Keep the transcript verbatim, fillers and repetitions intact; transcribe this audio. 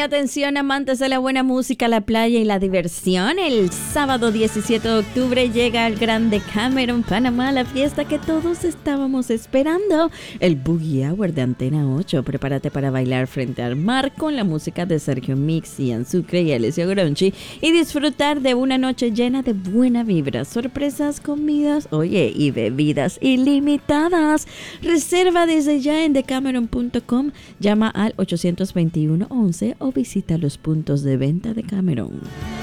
atención, amantes de la buena música, la playa y la diversión. El sábado diecisiete de octubre llega al Grand Decameron, Panamá, la fiesta que todos estábamos esperando. El Boogie Hour de Antena ocho. Prepárate para bailar frente al mar con la música de Sergio Mix, Ian Sucre y Alessio Gronchi y disfrutar de una noche llena de buena vibra, sorpresas, comidas, oye, y bebidas ilimitadas. Reserva desde ya en decameron punto com, llama al ochocientos veintiuno once o visita los puntos de venta de Cameron.